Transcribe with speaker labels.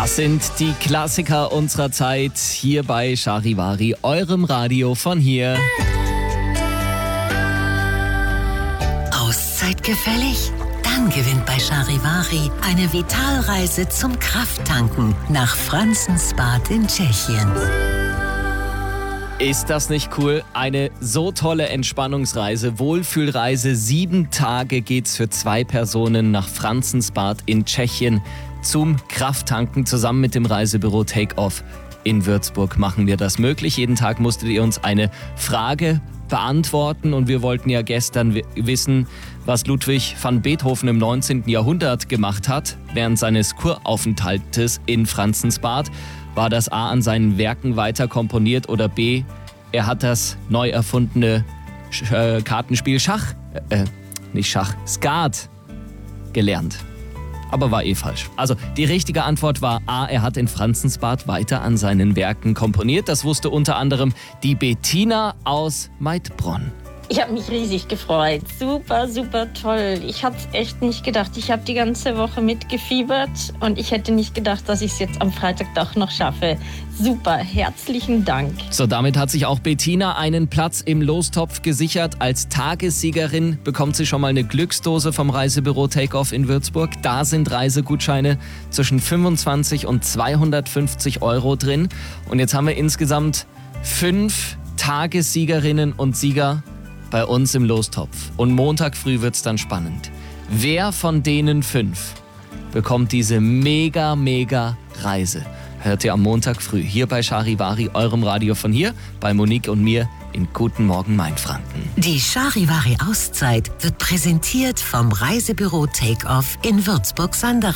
Speaker 1: Das sind die Klassiker unserer Zeit hier bei Charivari, eurem Radio von hier.
Speaker 2: Auszeit gefällig? Dann gewinnt bei Charivari eine Vitalreise zum Krafttanken nach Franzensbad in Tschechien.
Speaker 1: Ist das nicht cool? Eine so tolle Entspannungsreise, Wohlfühlreise. 7 Tage geht's für 2 Personen nach Franzensbad in Tschechien zum Krafttanken. Zusammen mit dem Reisebüro Take-Off in Würzburg machen wir das möglich. Jeden Tag musstet ihr uns eine Frage beantworten und wir wollten ja gestern wissen, was Ludwig van Beethoven im 19. Jahrhundert gemacht hat während seines Kuraufenthaltes in Franzensbad. War das A, an seinen Werken weiter komponiert oder B, er hat das neu erfundene Kartenspiel Skat gelernt. Aber war falsch. Also die richtige Antwort war A, er hat in Franzensbad weiter an seinen Werken komponiert. Das wusste unter anderem die Bettina aus Maidbronn.
Speaker 3: Ich habe mich riesig gefreut. Super, super toll. Ich hatte es echt nicht gedacht. Ich habe die ganze Woche mitgefiebert und ich hätte nicht gedacht, dass ich es jetzt am Freitag doch noch schaffe. Super, herzlichen Dank.
Speaker 1: So, damit hat sich auch Bettina einen Platz im Lostopf gesichert. Als Tagessiegerin bekommt sie schon mal eine Glücksdose vom Reisebüro Take-Off in Würzburg. Da sind Reisegutscheine zwischen 25 und 250 € drin. Und jetzt haben wir insgesamt 5 Tagessiegerinnen und Sieger bei uns im Lostopf. Und Montag früh wird's dann spannend. Wer von denen 5 bekommt diese mega Reise? Hört ihr am Montag früh hier bei Charivari, eurem Radio von hier, bei Monique und mir in Guten Morgen Mainfranken.
Speaker 2: Die Charivari Auszeit wird präsentiert vom Reisebüro Take-Off in Würzburg-Sanderhausen.